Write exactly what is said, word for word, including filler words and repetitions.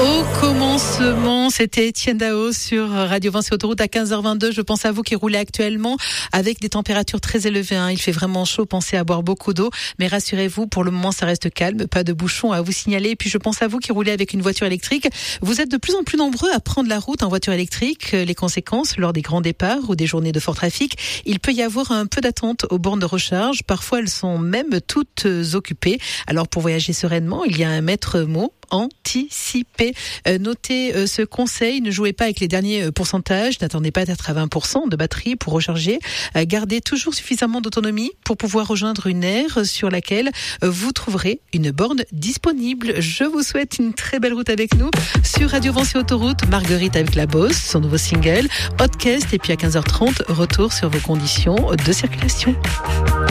Au commencement, c'était Etienne Dao sur Radio Vinci Autoroute à quinze heures vingt-deux. Je pense à vous qui roulez actuellement avec des températures très élevées. Hein. Il fait vraiment chaud, pensez à boire beaucoup d'eau. Mais rassurez-vous, pour le moment, ça reste calme. Pas de bouchons à vous signaler. Et puis je pense à vous qui roulez avec une voiture électrique. Vous êtes de plus en plus nombreux à prendre la route en voiture électrique. Les conséquences, lors des grands départs ou des journées de fort trafic, il peut y avoir un peu d'attente aux bornes de recharge. Parfois, elles sont même toutes occupées. Alors pour voyager sereinement, il y a un maître mot: anticiper. Euh, notez euh, ce conseil, ne jouez pas avec les derniers euh, pourcentages, n'attendez pas d'être à vingt pour cent de batterie pour recharger. Euh, gardez toujours suffisamment d'autonomie pour pouvoir rejoindre une aire sur laquelle euh, vous trouverez une borne disponible. Je vous souhaite une très belle route avec nous sur Radio Vinci Autoroute. Marguerite avec La Bosse, son nouveau single, Hotcast, et puis à quinze heures trente, retour sur vos conditions de circulation.